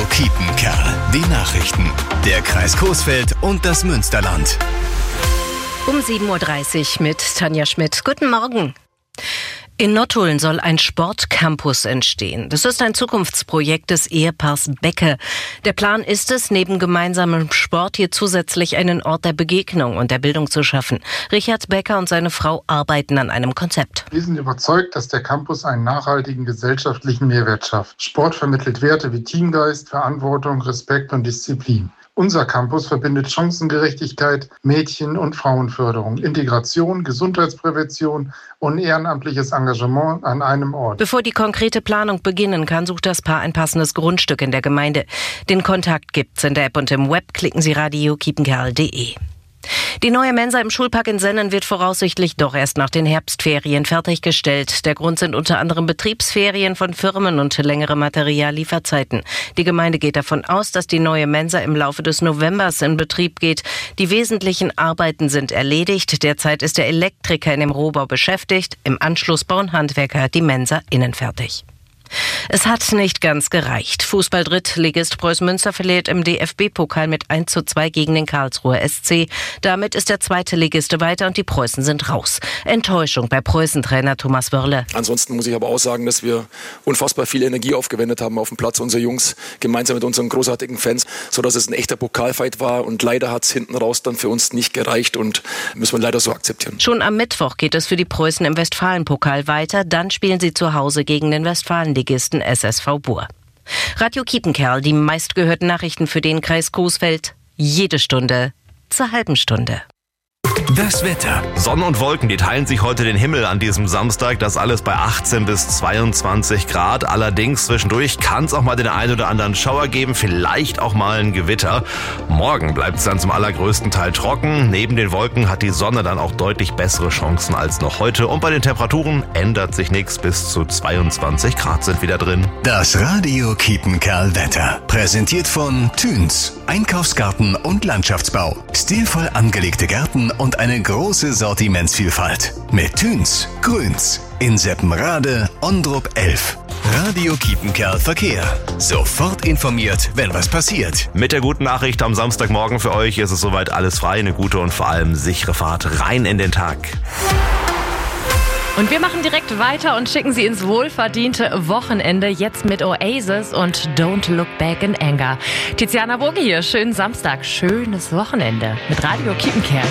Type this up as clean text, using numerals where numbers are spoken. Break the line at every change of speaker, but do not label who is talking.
Kiepenkerl. Die Nachrichten. Der Kreis Coesfeld und das Münsterland.
Um 7.30 Uhr mit Tanja Schmidt. Guten Morgen. In Nottuln soll ein Sportcampus entstehen. Das ist ein Zukunftsprojekt des Ehepaars Becke. Der Plan ist es, neben gemeinsamem Sport hier zusätzlich einen Ort der Begegnung und der Bildung zu schaffen. Richard Becker und seine Frau arbeiten an einem Konzept.
Wir sind überzeugt, dass der Campus einen nachhaltigen gesellschaftlichen Mehrwert schafft. Sport vermittelt Werte wie Teamgeist, Verantwortung, Respekt und Disziplin. Unser Campus verbindet Chancengerechtigkeit, Mädchen- und Frauenförderung, Integration, Gesundheitsprävention und ehrenamtliches Engagement an einem Ort.
Bevor die konkrete Planung beginnen kann, sucht das Paar ein passendes Grundstück in der Gemeinde. Den Kontakt gibt's in der App und im Web. Klicken Sie radiokiepenkerl.de. Die neue Mensa im Schulpark in Sennen wird voraussichtlich doch erst nach den Herbstferien fertiggestellt. Der Grund sind unter anderem Betriebsferien von Firmen und längere Materiallieferzeiten. Die Gemeinde geht davon aus, dass die neue Mensa im Laufe des Novembers in Betrieb geht. Die wesentlichen Arbeiten sind erledigt. Derzeit ist der Elektriker in dem Rohbau beschäftigt. Im Anschluss bauen Handwerker die Mensa innen fertig. Es hat nicht ganz gereicht. Fußball-Drittligist Preußen Münster verliert im DFB-Pokal mit 1:2 gegen den Karlsruher SC. Damit ist der zweite Ligiste weiter und die Preußen sind raus. Enttäuschung bei Preußen-Trainer Thomas Wörle.
Ansonsten muss ich aber auch sagen, dass wir unfassbar viel Energie aufgewendet haben auf dem Platz, unsere Jungs, gemeinsam mit unseren großartigen Fans, sodass es ein echter Pokalfight war. Und leider hat es hinten raus dann für uns nicht gereicht und müssen wir leider so akzeptieren.
Schon am Mittwoch geht es für die Preußen im Westfalen-Pokal weiter. Dann spielen sie zu Hause gegen den Westfalen-Ligisten SSV Buhr. Radio Kiepenkerl, die meistgehörten Nachrichten für den Kreis Coesfeld. Jede Stunde zur halben Stunde.
Das Wetter.
Sonne und Wolken, die teilen sich heute den Himmel an diesem Samstag. Das alles bei 18 bis 22 Grad. Allerdings zwischendurch kann es auch mal den einen oder anderen Schauer geben, vielleicht auch mal ein Gewitter. Morgen bleibt es dann zum allergrößten Teil trocken. Neben den Wolken hat die Sonne dann auch deutlich bessere Chancen als noch heute. Und bei den Temperaturen ändert sich nichts. Bis zu 22 Grad sind wieder drin.
Das Radio Kiepenkerl Wetter. Präsentiert von Thüns. Einkaufsgarten und Landschaftsbau. Stilvoll angelegte Gärten und eine große Sortimentsvielfalt. Mit Thüns, Grüns, in Seppenrade, Ondrup 11. Radio Kiepenkerl Verkehr. Sofort informiert, wenn was passiert.
Mit der guten Nachricht am Samstagmorgen für euch ist es soweit alles frei. Eine gute und vor allem sichere Fahrt rein in den Tag.
Und wir machen direkt weiter und schicken Sie ins wohlverdiente Wochenende jetzt mit Oasis und Don't Look Back in Anger. Tiziana Boge hier, schönen Samstag, schönes Wochenende mit Radio Kiepenkerl.